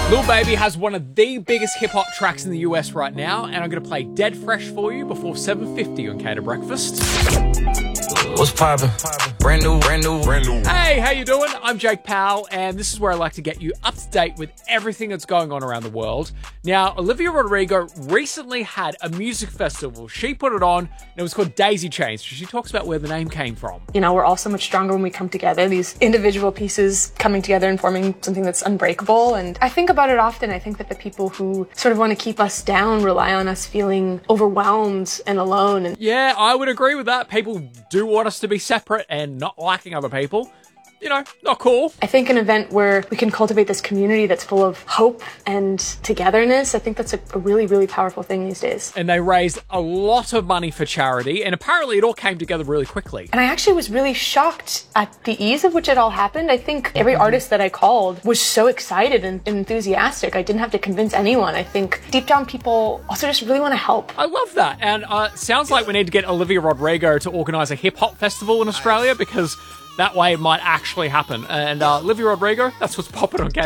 Lil Baby has one of the biggest hip-hop tracks in the US right now, and I'm going to play Dead Fresh for you before 7:50 on Cater Breakfast. What's poppin'? Brand new. Hey, how you doing? I'm Jake Powell, and this is where I like to get you up to date with everything that's going on around the world. Now, Olivia Rodrigo recently had a music festival. She put it on, and it was called Daisy Chains. She talks about where the name came from. You know, we're all so much stronger when we come together, these individual pieces coming together and forming something that's unbreakable. And I think about it often. I think that the people who sort of want to keep us down rely on us feeling overwhelmed and alone. And yeah, I would agree with that. People do want us to be separate and not liking other people. You know, not cool. I think an event where we can cultivate this community that's full of hope and togetherness, I think that's a really, really powerful thing these days. And they raised a lot of money for charity, and apparently it all came together really quickly. And I actually was really shocked at the ease of which it all happened. I think every artist that I called was so excited and enthusiastic. I didn't have to convince anyone. I think deep down people also just really want to help. I love that. And sounds like we need to get Olivia Rodrigo to organise a hip-hop festival in Australia, because that way it might actually happen. And Olivia Rodrigo, that's what's popping on